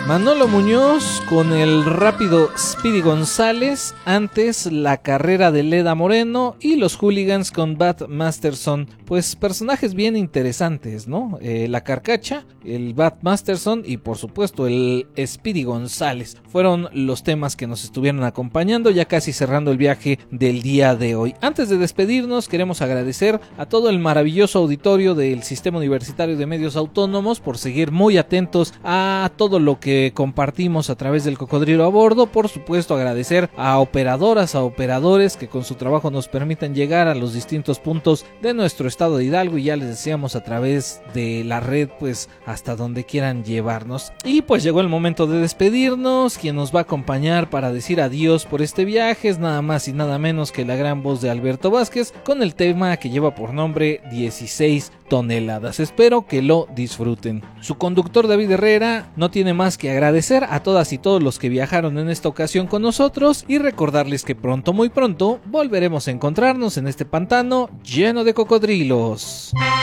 Manolo Muñoz con el rápido Speedy González, antes la carrera de Leda Moreno y los Hooligans con Bat Masterson, pues personajes bien interesantes, ¿no? La Carcacha, el Bat Masterson y por supuesto el Speedy González fueron los temas que nos estuvieron acompañando, ya casi cerrando el viaje del día de hoy. Antes de despedirnos, queremos agradecer a todo el maravilloso auditorio del Sistema Universitario de Medios Autónomos por seguir muy atentos a todo lo que compartimos a través del Cocodrilo a Bordo. Por supuesto, agradecer a operadoras, a operadores que con su trabajo nos permitan llegar a los distintos puntos de nuestro estado de Hidalgo, y ya les decíamos a través de la red, pues hasta donde quieran llevarnos. Y pues llegó el momento de despedirnos. Quien nos va a acompañar para decir adiós por este viaje es nada más y nada menos que la gran voz de Alberto Vázquez, con el tema que lleva por nombre 16 toneladas. Espero que lo disfruten. Su conductor David Herrera no tiene más que agradecer a todas y todos los que viajaron en esta ocasión con nosotros y recordarles que pronto, muy pronto, volveremos a encontrarnos en este pantano lleno de cocodrilos.